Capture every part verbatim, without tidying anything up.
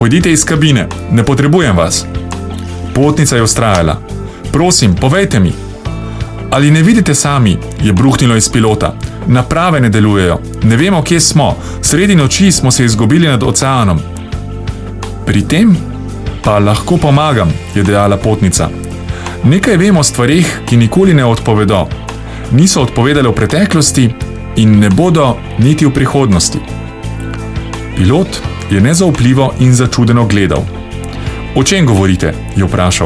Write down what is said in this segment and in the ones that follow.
Pojdite iz kabine, ne potrebujem vas. Potnica je vztrajala. Prosim, povejte mi. Ali ne vidite sami, je bruhnilo iz pilota. Naprave ne delujejo, ne vemo, kje smo. Sredi noči smo se izgubili nad oceanom. Pri tem pa lahko pomagam, je dejala potnica. Nekaj vemo o stvarih, ki nikoli ne odpovedo. Niso odpovedali v preteklosti in ne bodo niti v prihodnosti. Pilot je nezaupljivo in začudeno gledal. O čem govorite, je vprašal.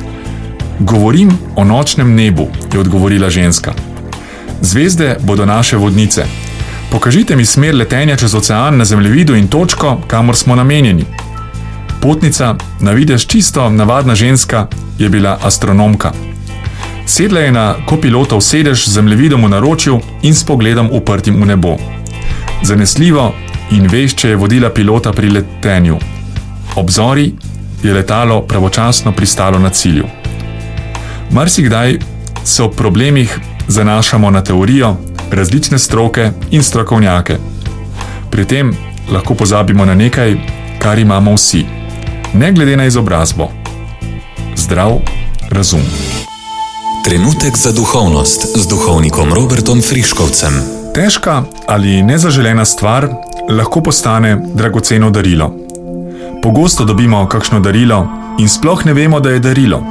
Govorim o nočnem nebu, je odgovorila ženska. Zvezde bodo naše vodnice. Pokažite mi smer letenja čez ocean na zemljevidu in točko, kamor smo namenjeni. Potnica, na videz čisto navadna ženska, je bila astronomka. Sedla je na kopilotov sedež z zemljevidom v naročju in s pogledom uprtim v nebo. Zanesljivo in vešče je vodila pilota pri letenju. Obzori je letalo pravočasno pristalo na cilju. Marsikdaj se ob problemih zanašamo na teorijo, različne stroke in strokovnjake. Pri tem lahko pozabimo na nekaj, kar imamo vsi, ne glede na izobrazbo. Zdrav razum. Trenutek za duhovnost z duhovnikom Robertom Friškovcem. Težka ali nezaželena stvar lahko postane dragoceno darilo. Pogosto dobimo kakšno darilo in sploh ne vemo, da je darilo.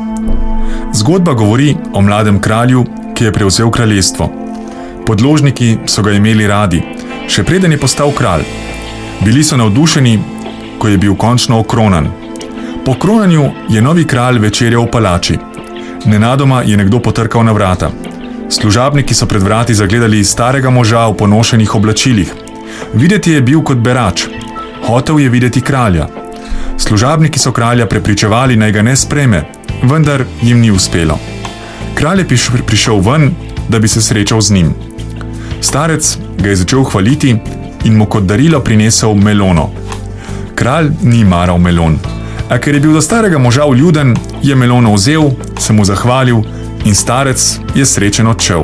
Zgodba govori o mladem kralju, ki je prevzel kraljestvo. Podložniki so ga imeli radi, še preden je postal kralj. Bili so navdušeni, ko je bil končno okronan. Po kronanju je novi kralj večerjal v palači. Nenadoma je nekdo potrkal na vrata. Služabniki so pred vrati zagledali starega moža v ponošenih oblačilih. Videti je bil kot berač. Hotel je videti kralja. Služabniki so kralja prepričevali, naj ga ne sprejme, vendar jim ni uspelo. Kralj je prišel ven, da bi se srečal z njim. Starec ga je začel hvaliti in mu kot darilo prinesel melono. Kralj ni maral melon, a ker je bil do starega moža vljuden, je melono vzel, se mu zahvalil in starec je srečen odšel.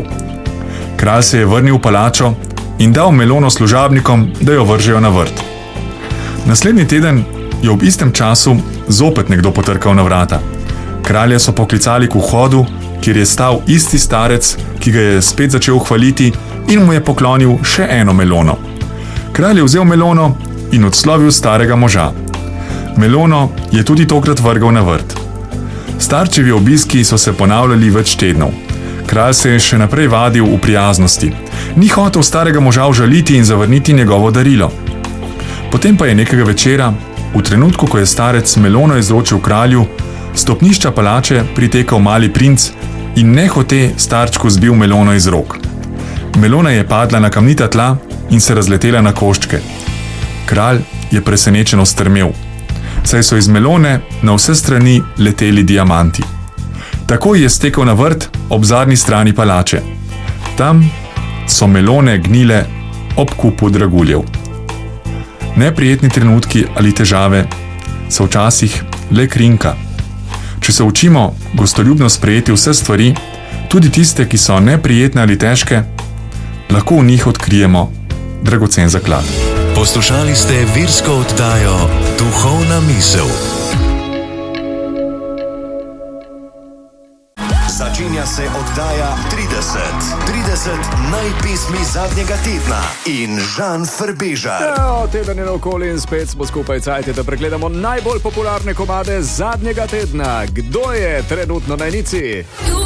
Kralj se je vrnil v palačo in dal melono služabnikom, da jo vržejo na vrt. Naslednji teden je ob istem času zopet nekdo potrkal na vrata. Kralja so poklicali k vhodu, kjer je stal isti starec, ki ga je spet začel hvaliti in mu je poklonil še eno melono. Kralj je vzel melono in odslovil starega moža. Melono je tudi tokrat vrgal na vrt. Starčevi obiski so se ponavljali več tednov. Kralj se je še naprej vadil v prijaznosti. Ni hotel starega moža užaliti in zavrniti njegovo darilo. Potem pa je nekega večera, v trenutku, ko je starec melono izročil kralju, stopnišča palače pritekal mali princ in nehote starčku zbil melono iz rok. Melona je padla na kamnita tla in se razletela na koščke. Kralj je presenečeno strmel, saj so iz melone na vse strani leteli diamanti. Takoj je stekel na vrt ob zadnji strani palače. Tam so melone gnile ob kupu draguljev. Neprijetni trenutki ali težave so včasih le krinka. Če se učimo gostoljubno sprejeti vse stvari, tudi tiste, ki so neprijetne ali težke, lahko v njih odkrijemo dragocen zaklad. Poslušali ste virsko oddajo Duhovna misel. Začenja se oddaja trideset. trideset najpesmi zadnjega tedna in Žan Frbežar. Ja, teden je naokoli in spet smo skupaj cajte, da pregledamo najbolj popularne komade zadnjega tedna. Kdo je trenutno na enici?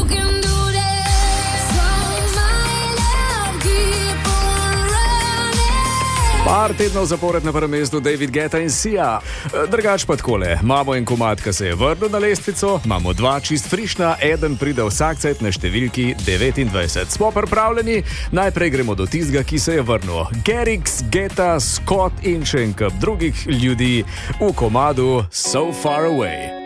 Par tednov zapored na prvem mestu David Guetta in Sia. Drugač pa takole, imamo en komad, ki se je vrnil na lestvico, imamo dva čist frišna, eden pride vsak cajt na številki devetindvajset. Smo pripravljeni? Najprej gremo do tistega, ki se je vrnil. Garrix, Guetta, Scott in še en kup drugih ljudi v komadu So Far Away.